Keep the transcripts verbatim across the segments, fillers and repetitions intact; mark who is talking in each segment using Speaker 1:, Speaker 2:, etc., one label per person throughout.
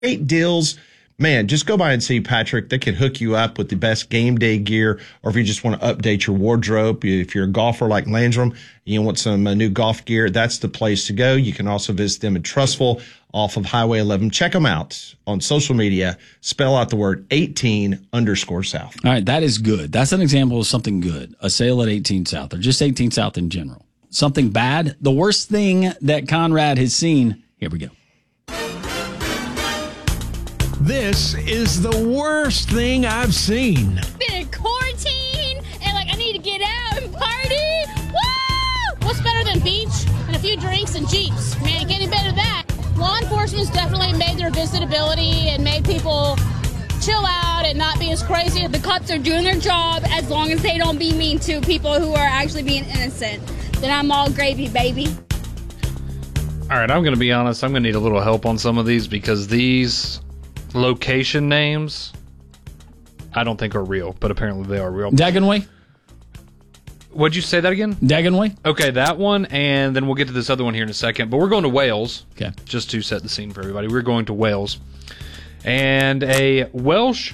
Speaker 1: great deals. Man, just go by and see Patrick. They can hook you up with the best game day gear, or if you just want to update your wardrobe, if you're a golfer like Landrum, you want some uh, new golf gear, that's the place to go. You can also visit them in Trussville off of Highway eleven. Check them out on social media. Spell out the word eighteen underscore South.
Speaker 2: All right, that is good. That's an example of something good. A sale at eighteen South, or just eighteen South in general. Something bad, the worst thing that Conrad has seen. Here we go.
Speaker 3: This is the worst thing I've seen.
Speaker 4: Been in quarantine, and like I need to get out and party. Woo! What's better than beach and a few drinks and Jeeps? Man, getting better than that. Law enforcement's definitely made their visitability and made people chill out and not be as crazy. The cops are doing their job as long as they don't be mean to people who are actually being innocent. Then I'm all gravy, baby.
Speaker 5: All right, I'm going to be honest. I'm going to need a little help on some of these because these location names I don't think are real, but apparently they are real.
Speaker 2: Dagenway?
Speaker 5: What'd you say that again?
Speaker 2: Dagenway?
Speaker 5: Okay, that one, and then we'll get to this other one here in a second. But we're going to Wales.
Speaker 2: Okay.
Speaker 5: Just to set the scene for everybody. We're going to Wales. And a Welsh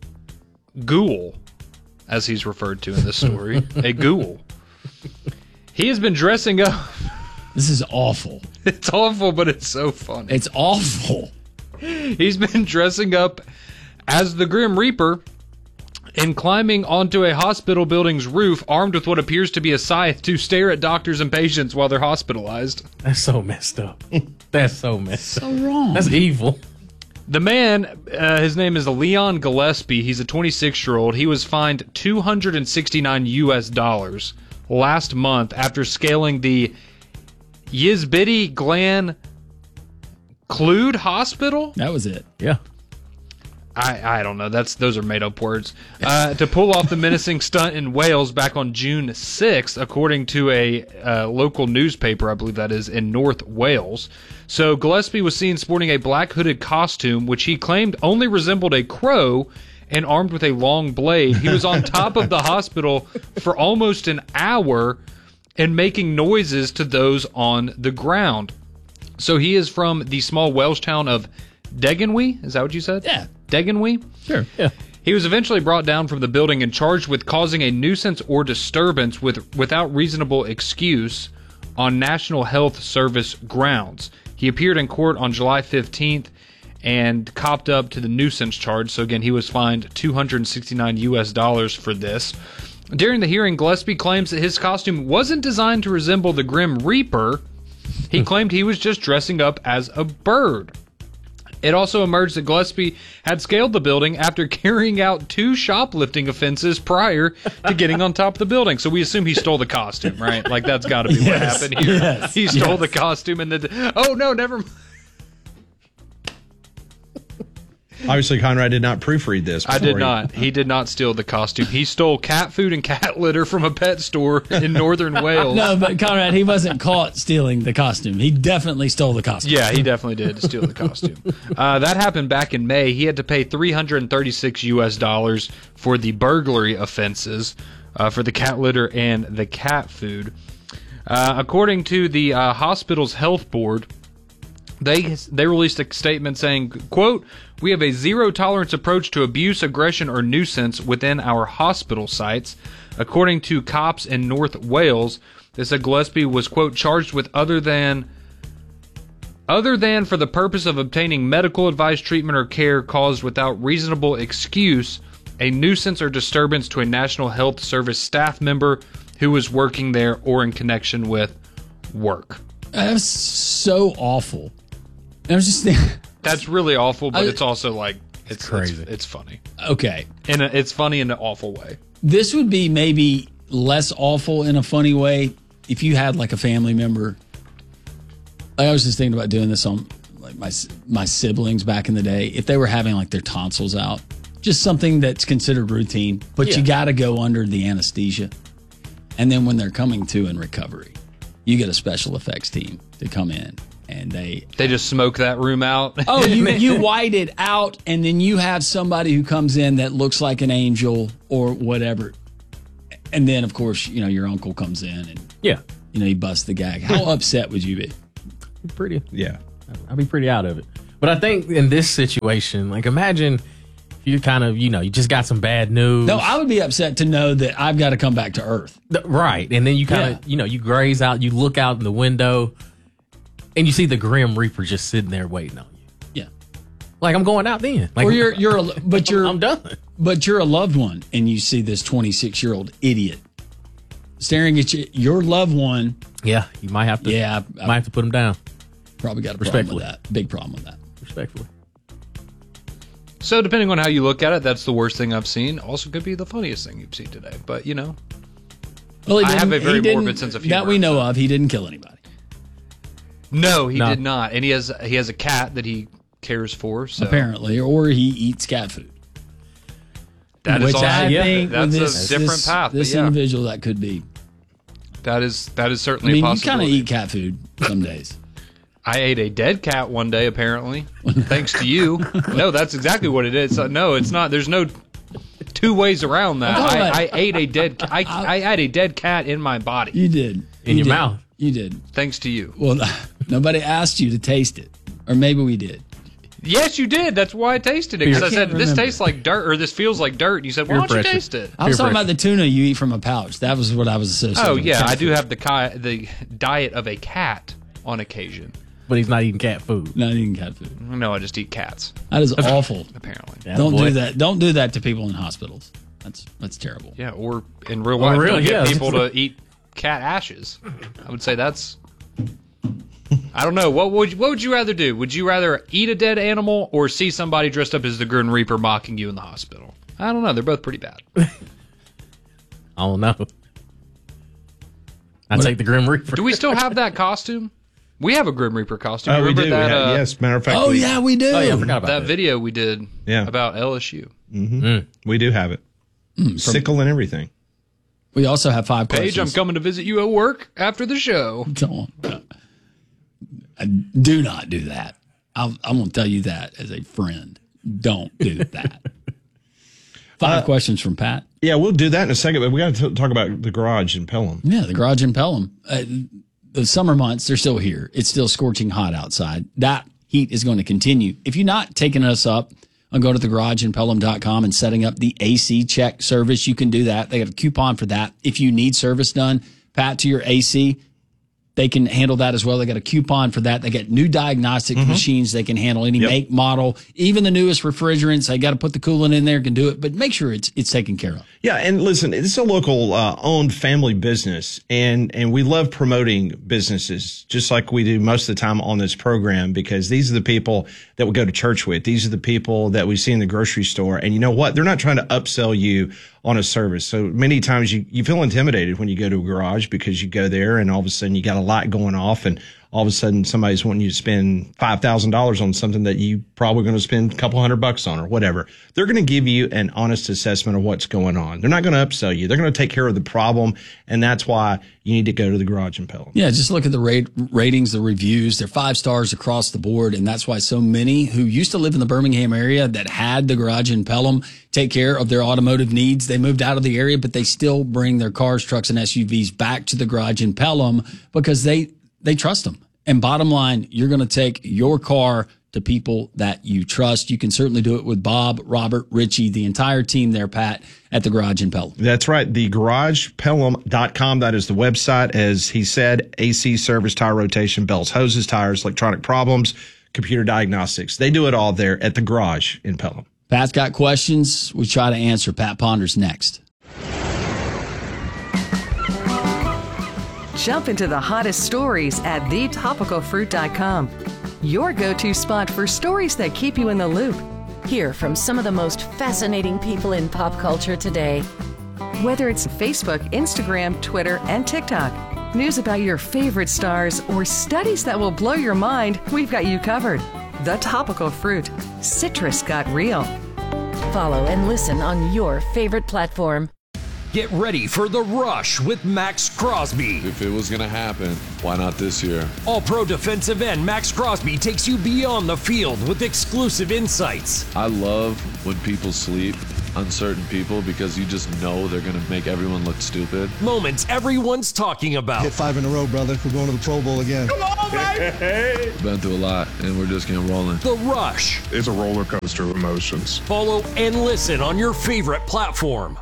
Speaker 5: ghoul, as he's referred to in this story, a ghoul. He has been dressing up.
Speaker 2: This is awful.
Speaker 5: It's awful, but it's so funny.
Speaker 2: It's awful.
Speaker 5: He's been dressing up as the Grim Reaper and climbing onto a hospital building's roof armed with what appears to be a scythe to stare at doctors and patients while they're hospitalized.
Speaker 6: That's so messed up. That's so messed
Speaker 2: So
Speaker 6: up.
Speaker 2: wrong.
Speaker 6: That's evil.
Speaker 5: The man, uh, his name is Leon Gillespie. He's a twenty-six-year-old. He was fined two hundred sixty-nine U S dollars last month after scaling the Yizbiti Glen Clude Hospital?
Speaker 2: That was it.
Speaker 6: Yeah.
Speaker 5: I, I don't know. That's those are made up words. Uh, to pull off the menacing stunt in Wales back on June sixth, according to a uh, local newspaper, I believe that is, in North Wales. So Gillespie was seen sporting a black hooded costume, which he claimed only resembled a crow, and armed with a long blade. He was on top of the hospital for almost an hour and making noises to those on the ground. So he is from the small Welsh town of Dagenway. Is that what you said?
Speaker 2: Yeah.
Speaker 5: Dagenway?
Speaker 2: Sure.
Speaker 6: Yeah.
Speaker 5: He was eventually brought down from the building and charged with causing a nuisance or disturbance with without reasonable excuse on National Health Service grounds. He appeared in court on July fifteenth and copped up to the nuisance charge. So again, he was fined two hundred sixty-nine U S dollars for this. During the hearing, Gillespie claims that his costume wasn't designed to resemble the Grim Reaper. He claimed he was just dressing up as a bird. It also emerged that Gillespie had scaled the building after carrying out two shoplifting offenses prior to getting on top of the building. So we assume he stole the costume, right? Like, that's got to be
Speaker 2: Yes,
Speaker 5: what happened here.
Speaker 2: yes,
Speaker 5: he stole
Speaker 2: yes.
Speaker 5: the costume and then... Oh, no, never mind.
Speaker 1: Obviously, Conrad did not proofread this.
Speaker 5: I did
Speaker 1: before he-
Speaker 5: not. He did not steal the costume. He stole cat food and cat litter from a pet store in northern Wales.
Speaker 2: No, but Conrad, he wasn't caught stealing the costume. He definitely stole the costume.
Speaker 5: Yeah, he definitely did steal the costume. Uh, that happened back in May. He had to pay three hundred thirty-six U S dollars for the burglary offenses, uh, for the cat litter and the cat food. Uh, according to the uh, hospital's health board, they they released a statement saying, quote, "We have a zero-tolerance approach to abuse, aggression, or nuisance within our hospital sites." According to cops in North Wales, they said Gillespie was, quote, "charged with other than other than for the purpose of obtaining medical advice, treatment, or care caused without reasonable excuse, a nuisance or disturbance to a National Health Service staff member who was working there or in connection with work."
Speaker 2: That's so awful. I was just thinking,
Speaker 5: That's really awful, but
Speaker 2: I-
Speaker 5: it's also like it's
Speaker 6: crazy.
Speaker 5: It's, it's funny,
Speaker 2: okay,
Speaker 5: and it's funny in an awful way.
Speaker 2: this would be maybe less awful in a funny way if you had like a family member. I was just thinking about doing this on like my my siblings back in the day. If they were having like their tonsils out, just something that's considered routine, but
Speaker 6: Yeah.
Speaker 2: you got to go under the anesthesia. And then when they're coming to in recovery, you get a special effects team to come in and they
Speaker 5: They just smoke that room out.
Speaker 2: Oh, you you white it out, and then you have somebody who comes in that looks like an angel or whatever, and then of course you know your uncle comes in and
Speaker 6: Yeah.
Speaker 2: you know he busts the gag. How upset would you be?
Speaker 6: Pretty.
Speaker 1: Yeah.
Speaker 6: I'll be pretty out of it. But I think in this situation, like imagine you kind of, you know, you just got some bad news.
Speaker 2: No, I would be upset to know that I've got to come back to Earth.
Speaker 6: Right. And then you kind of,
Speaker 2: Yeah.
Speaker 6: you know, you graze out, you look out in the window, and you see the Grim Reaper just sitting there waiting on you.
Speaker 2: Yeah.
Speaker 6: Like, I'm going out then. Like,
Speaker 2: Or you're you're a, but you're
Speaker 6: I'm done.
Speaker 2: but you're a loved one, and you see this twenty-six year old idiot staring at you, your loved one.
Speaker 6: Yeah, you might have to.
Speaker 2: Yeah, I-
Speaker 6: might have to put him down.
Speaker 2: Probably got a problem with
Speaker 6: Respectfully.
Speaker 2: that. Big problem with that.
Speaker 6: Respectfully.
Speaker 5: So depending on how you look at it, that's the worst thing I've seen. Also could be the funniest thing you've seen today. But, you know,
Speaker 2: Well, he
Speaker 5: I have
Speaker 2: didn't-
Speaker 5: a very
Speaker 2: he didn't-
Speaker 5: morbid sense of
Speaker 2: that
Speaker 5: humor,
Speaker 2: we know
Speaker 5: so.
Speaker 2: of. He didn't kill anybody.
Speaker 5: no, he
Speaker 6: No.
Speaker 5: did not. And he has he has a cat that he cares for. So
Speaker 2: Apparently, or he eats cat food.
Speaker 5: that is
Speaker 2: Which
Speaker 5: also,
Speaker 2: I
Speaker 6: yeah,
Speaker 2: think
Speaker 5: that's
Speaker 2: this,
Speaker 5: a different
Speaker 2: this,
Speaker 5: path.
Speaker 2: This
Speaker 5: but yeah,
Speaker 2: individual that could be.
Speaker 5: that is that is
Speaker 2: I
Speaker 5: certainly
Speaker 2: mean,
Speaker 5: a
Speaker 2: you kind of
Speaker 5: possibility.
Speaker 2: eat cat food some days.
Speaker 5: I ate a dead cat one day, apparently, thanks to you. No, that's exactly what it is. Uh, No, it's not. There's no two ways around that.
Speaker 2: I'm talking
Speaker 5: I,
Speaker 2: about-
Speaker 5: I ate a dead. ca- I, I had a dead cat in my body,
Speaker 2: You did
Speaker 6: In
Speaker 2: You
Speaker 6: your
Speaker 2: did.
Speaker 6: mouth.
Speaker 2: You did.
Speaker 5: thanks to you.
Speaker 2: Well, nobody asked you to taste it, or maybe we did.
Speaker 5: Yes, you did. That's why I tasted it. Because
Speaker 2: I
Speaker 5: I said
Speaker 2: can't
Speaker 5: this
Speaker 2: remember.
Speaker 5: tastes like dirt, or this feels like dirt. And you said, "Why
Speaker 6: Peer
Speaker 5: don't you
Speaker 6: pressure.
Speaker 5: taste it?"
Speaker 2: I was
Speaker 6: Peer
Speaker 2: talking
Speaker 6: pressure.
Speaker 2: about the tuna you eat from a pouch. That was what I was associating.
Speaker 5: Oh
Speaker 2: with
Speaker 5: yeah,
Speaker 2: cat
Speaker 5: I do
Speaker 2: food.
Speaker 5: have the ki- the diet of a cat on occasion.
Speaker 6: But he's not eating cat food.
Speaker 2: Not eating cat food.
Speaker 5: No, I just eat cats.
Speaker 2: That is awful.
Speaker 5: Apparently,
Speaker 6: Yeah,
Speaker 2: Don't
Speaker 6: boy.
Speaker 2: do that. Don't do that to people in hospitals. That's that's terrible.
Speaker 5: yeah. Or in real life,
Speaker 6: really,
Speaker 5: don't get
Speaker 6: yeah.
Speaker 5: people to eat cat ashes. I would say that's. I don't know. What would what would you rather do? Would you rather eat a dead animal or see somebody dressed up as the Grim Reaper mocking you in the hospital? I don't know. They're both pretty bad.
Speaker 6: I don't know. I take the Grim Reaper.
Speaker 5: Do we still have that costume? We have a Grim Reaper costume.
Speaker 1: Oh, we
Speaker 5: Remember
Speaker 1: do.
Speaker 5: that?
Speaker 1: We have-
Speaker 5: uh,
Speaker 1: yes, matter of fact.
Speaker 2: Oh
Speaker 1: we,
Speaker 2: yeah, we do.
Speaker 6: Oh yeah, I forgot about
Speaker 5: that
Speaker 6: that.
Speaker 5: video we did
Speaker 1: Yeah.
Speaker 5: about L S U.
Speaker 1: we do have it. Sickle and everything.
Speaker 2: We also have five
Speaker 5: Paige, I'm
Speaker 2: questions.
Speaker 5: coming to visit you at work after the show.
Speaker 2: Don't. I do not do that. I'll, I'm going to tell you that as a friend. Don't do that. Five questions from Pat.
Speaker 1: Yeah, we'll do that in a second, but we got to talk about the garage in Pelham.
Speaker 2: Yeah, the garage in Pelham. Uh, the summer months, they're still here. It's still scorching hot outside. That heat is going to continue. If you're not taking us up on going to the garage in Pelham dot com and setting up the A C check service, you can do that. They got a coupon for that. If you need service done, Pat, to your A C, they can handle that as well. They got a coupon for that. They got new diagnostic machines. They can handle any
Speaker 1: Yep.
Speaker 2: make, model, even the newest refrigerants. They got to put the coolant in there, can do it, but make sure it's it's taken care of.
Speaker 1: Yeah, and listen, it's a local uh, owned family business, and and we love promoting businesses just like we do most of the time on this program, because these are the people that we go to church with. These are the people that we see in the grocery store, and you know what? They're not trying to upsell you on a service. So many times you, you feel intimidated when you go to a garage, because you go there and all of a sudden you got a lot going off, and all of a sudden somebody's wanting you to spend five thousand dollars on something that you probably going to spend a couple hundred bucks on or whatever. They're going to give you an honest assessment of what's going on. They're not going to upsell you. They're going to take care of the problem. And that's why you need to go to the garage in Pelham.
Speaker 2: Yeah, just look at the rate, ratings, the reviews. They're five stars across the board. And that's why so many who used to live in the Birmingham area that had the garage in Pelham take care of their automotive needs. They moved out of the area, but they still bring their cars, trucks, and S U Vs back to the garage in Pelham because they, they trust them. And bottom line, you're going to take your car to people that you trust. You can certainly do it with Bob, Robert, Richie, the entire team there, Pat, at the garage in Pelham.
Speaker 1: That's right. The garage pelham dot com. That is the website. As he said, A C service, tire rotation, belts, hoses, tires, electronic problems, computer diagnostics. They do it all there at the garage in Pelham.
Speaker 2: Pat's got questions. We try to answer. Pat Ponders next.
Speaker 7: Jump into the hottest stories at the topical fruit dot com. Your go-to spot for stories that keep you in the loop.
Speaker 8: Hear from some of the most fascinating people in pop culture today.
Speaker 7: Whether it's Facebook, Instagram, Twitter, and TikTok. News about your favorite stars or studies that will blow your mind, we've got you covered. The Topical Fruit. Citrus got real.
Speaker 8: Follow and listen on your favorite platform.
Speaker 3: Get ready for The Rush with Max Crosby.
Speaker 9: If it was going to happen, why not this year?
Speaker 3: All-pro defensive end Max Crosby takes you beyond the field with exclusive insights.
Speaker 9: I love when people sleep uncertain people because you just know they're going to make everyone look stupid.
Speaker 10: Moments everyone's talking about.
Speaker 11: Hit five in a row, brother. We're going to the Pro Bowl again.
Speaker 10: Come on, baby!
Speaker 9: Been through a lot, and we're just getting rolling.
Speaker 10: The Rush.
Speaker 12: It's a roller coaster of emotions.
Speaker 10: Follow and listen on your favorite platform.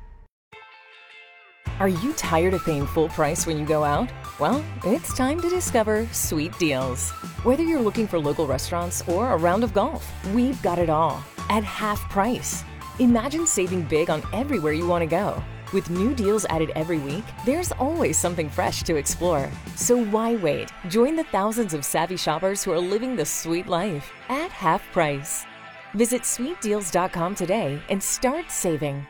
Speaker 13: Are you tired of paying full price when you go out? Well, it's time to discover Sweet Deals. Whether you're looking for local restaurants or a round of golf, we've got it all at half price. Imagine saving big on everywhere you want to go. With new deals added every week, there's always something fresh to explore. So why wait? Join the thousands of savvy shoppers who are living the sweet life at half price. Visit sweet deals dot com today and start saving.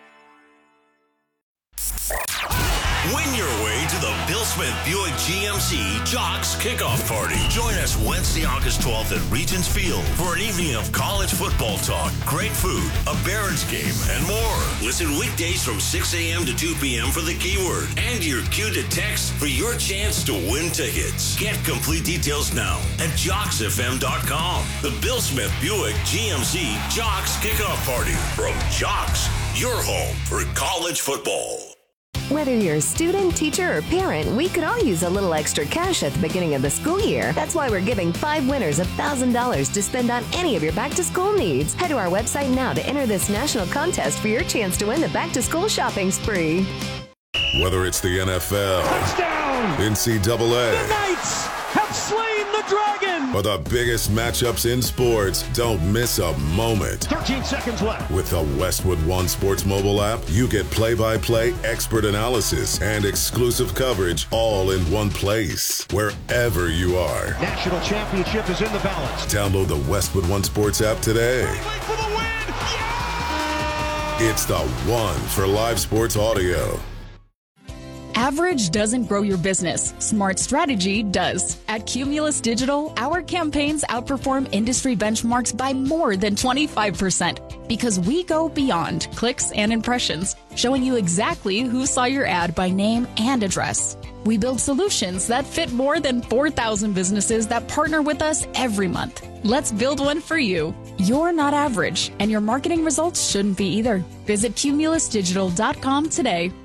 Speaker 14: Win your way to the Bill Smith Buick G M C Jocks Kickoff Party. Join us Wednesday, August twelfth at Regents Field for an evening of college football talk, great food, a Barons game, and more. Listen weekdays from six a.m. to two p.m. for the keyword and your cue to text for your chance to win tickets. Get complete details now at jocks f m dot com. The Bill Smith Buick G M C Jocks Kickoff Party from Jocks, your home for college football.
Speaker 15: Whether you're a student, teacher, or parent, we could all use a little extra cash at the beginning of the school year. That's why we're giving five winners one thousand dollars to spend on any of your back-to-school needs. Head to our website now to enter this national contest for your chance to win the back-to-school shopping spree.
Speaker 16: Whether it's the N F L,
Speaker 3: touchdown,
Speaker 16: N C double A,
Speaker 3: the Knights have slain the dragon,
Speaker 16: or the biggest matchups in sports, don't miss a moment.
Speaker 3: thirteen seconds left.
Speaker 16: With the Westwood One Sports mobile app, you get play-by-play expert analysis and exclusive coverage all in one place, wherever you are.
Speaker 3: National championship is in the balance.
Speaker 16: Download the Westwood One Sports app today.
Speaker 3: For the win! Yeah!
Speaker 16: It's the one for live sports audio.
Speaker 17: Average doesn't grow your business. Smart strategy does. At Cumulus Digital, our campaigns outperform industry benchmarks by more than twenty-five percent because we go beyond clicks and impressions, showing you exactly who saw your ad by name and address. We build solutions that fit more than four thousand businesses that partner with us every month. Let's build one for you. You're not average, and your marketing results shouldn't be either. Visit cumulus digital dot com today.